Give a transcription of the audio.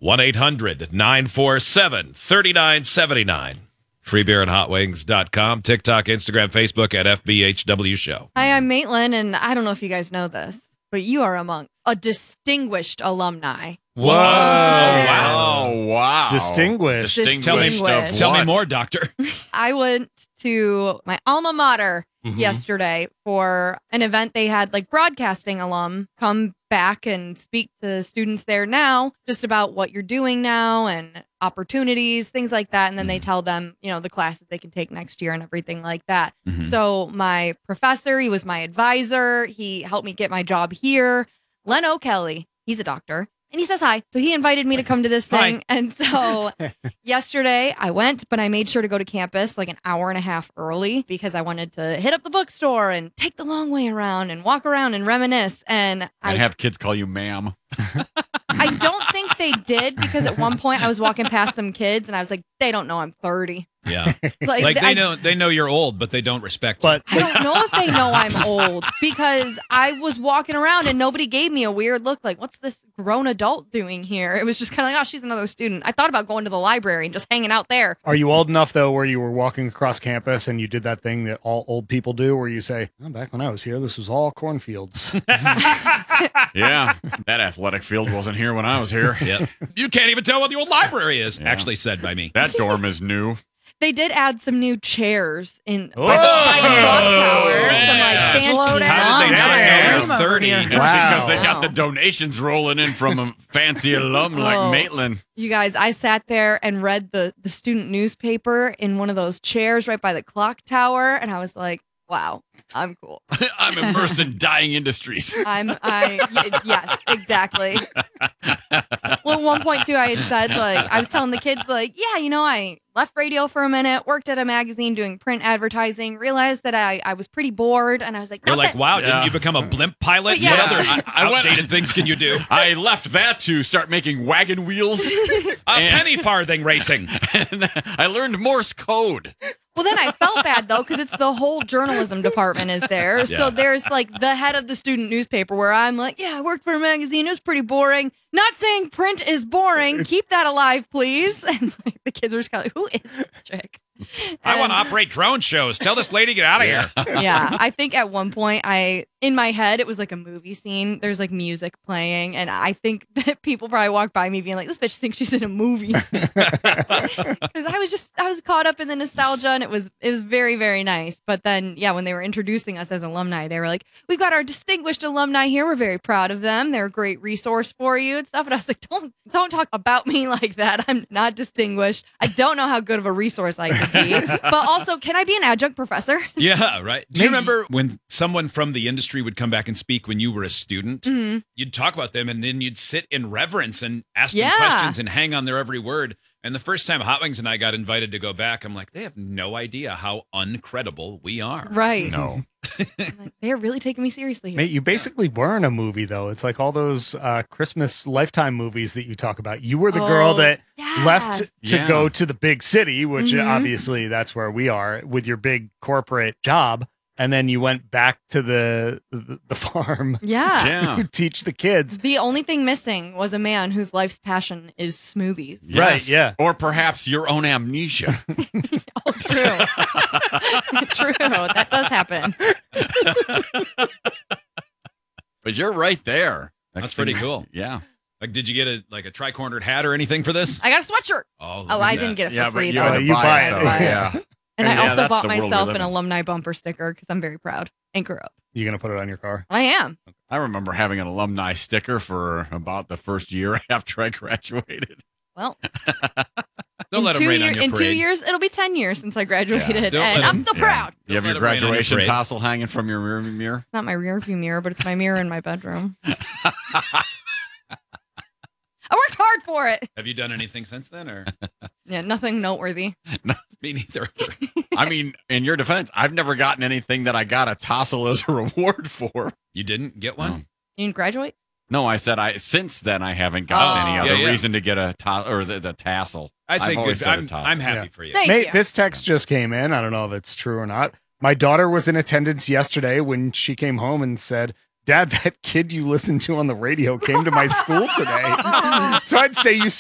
1-800-947-3979. Freebeerandhotwings.com. TikTok, Instagram, Facebook at FBHW Show. Hi, I'm Maitland, and I don't know if you guys know this, but you are amongst a distinguished alumni. Whoa. Wow. Oh, wow. Distinguished. Distinguished. Tell me more, doctor. I went to my alma mater yesterday for an event. They had like broadcasting alum come back and speak to students there now just about what you're doing now and opportunities, things like that. And then they tell them, you know, the classes they can take next year and everything like that. So my professor, he was my advisor. He helped me get my job here. Len O'Kelly, he's a doctor. And he says hi. So he invited me to come to this thing. Hi. And so yesterday I went, but I made sure to go to campus like an hour and a half early because I wanted to hit up the bookstore and take the long way around and walk around and reminisce. And And have kids call you ma'am. I don't think they did because at one point I was walking past some kids and I was like, they don't know I'm 30. Yeah. Like they know you're old, but they don't respect you. But I don't know if they know I'm old because I was walking around and nobody gave me a weird look like, what's this grown adult doing here? It was just kind of like, oh, she's another student. I thought about going to the library and just hanging out there. are you old enough, though, where you were walking across campus and you did that thing that all old people do where you say, oh, back when I was here, this was all cornfields? Yeah. That athletic field wasn't here when I was here. Yep. You can't even tell what the old library is. Actually said by me. That dorm is new. They did add some new chairs in by Oh. the clock tower. Some like man. fancy How did they lawn not know chairs. you're 30? It's because they got the donations rolling in from a fancy alum like Oh. Maitland. You guys, I sat there and read the student newspaper in one of those chairs right by the clock tower, and I was like, wow, I'm cool. I'm immersed in dying industries. Yes, exactly. Well, at one point too, I had said like I was telling the kids like, yeah, you know, I left radio for a minute, worked at a magazine doing print advertising, realized that I was pretty bored, and I was like, You're not like, that- wow, Yeah. didn't you become a blimp pilot? But yeah. What other I went- outdated things can you do? I left that to start making wagon wheels. Penny farthing racing. And I learned Morse code. Well, then I felt bad though because it's the whole journalism department is there. Yeah. So there's like the head of the student newspaper where I'm like, yeah, I worked for a magazine. It was pretty boring. Not saying print is boring. Keep that alive, please. And like, the kids were just kind of like, who is this chick? I want to And- operate drone shows. Tell this lady get out of here. Yeah, I think at one point in my head, it was like a movie scene. There's like music playing, and I think that people probably walk by me being like, this bitch thinks she's in a movie. Because I was caught up in the nostalgia, and it was very, very nice. But then, yeah, when they were introducing us as alumni, they were like, we've got our distinguished alumni here. We're very proud of them. They're a great resource for you and stuff. And I was like, don't talk about me like that. I'm not distinguished. I don't know how good of a resource I could be. But also, can I be an adjunct professor? Yeah, right. Do you remember when someone from the industry would come back and speak when you were a student? Mm-hmm. You'd talk about them, and then you'd sit in reverence and ask them Yeah. questions and hang on their every word. And the first time Hot Wings and I got invited to go back, I'm like, they have no idea how uncredible we are. Right. No. Like, they're really taking me seriously here. Mate, you basically were in a movie, though. It's like all those Christmas Lifetime movies that you talk about. You were the girl that left to Yeah. go to the big city, which Mhm. obviously that's where we are with your big corporate job. And then you went back to the farm Yeah. Yeah. to teach the kids. The only thing missing was a man whose life's passion is smoothies. Right, yeah. Or perhaps your own amnesia. Oh, true. True. That does happen. But you're right there. That's pretty cool. Yeah. Like, did you get a tri-cornered hat or anything for this? I got a swetshirt. Oh, Oh, I didn't get it for free, you though. had to You buy it, it. though. Buy it. Yeah. And I Yeah, also that's bought the world we myself live an in. alumni bumper sticker because I'm very proud. Anchor up. You going to put it on your car? I am. I remember having an alumni sticker for about the first year after I graduated. Well, Don't let them rain on your in parade. 2 years, it'll be 10 years since I graduated, Don't and let I'm 'em- still proud. You have Don't your let it rain on your graduation parade. tassel hanging from your rearview mirror? It's not my rearview mirror, but it's my mirror in my bedroom. I worked hard for it. Have you done anything since then, or Yeah, nothing noteworthy. me neither? I mean, in your defense, I've never gotten anything that I got a tassel as a reward for. You didn't get one? You didn't graduate? No, I said since then I haven't gotten any Oh. other Yeah, yeah. reason to get a tassel, or is it a tassel? I'd say I've always good. said a I'm tassel. happy Yeah. for you. Thank Mate, you. this text just came in. I don't know if it's true or not. My daughter was in attendance yesterday when she came home and said, Dad, that kid you listened to on the radio came to my school today. So I'd say you